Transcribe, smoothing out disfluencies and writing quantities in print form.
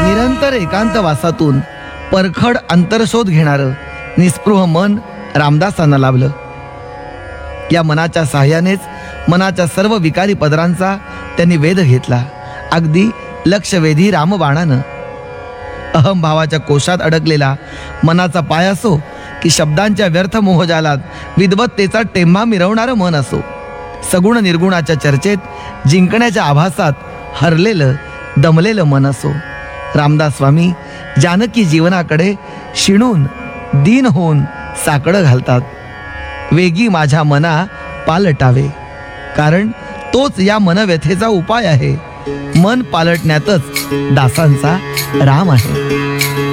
निरंतर एकांतवासातून परखड अंतरशोध घेणारं निस्पृह मन रामदासांना लाभलं. या मनाच्या साह्यानेच मनाच्या सर्व विकारी पदरांचा त्यांनी वेध घेतला, अगदी लक्षवेधी रामबाणानं. अहमभावाच्या कोशात अडकलेला मनाचा पाय असो की शब्दांच्या व्यर्थ मोहजालात विद्वत्तेचा टेंभा मिरवणारं मन असो, सगुण निर्गुणाच्या चर्चेत जिंकण्याच्या आभासात हरलेलं दमलेलं मन असो, रामदास स्वामी जानकी जीवनाकडे शिणून दीन होऊन साकडं घालतात. वेगी माझ्या मना पालटावे, कारण तोच या मनव्यथेचा उपाय आहे. मन पालटण्यातच दासांचा राम आहे.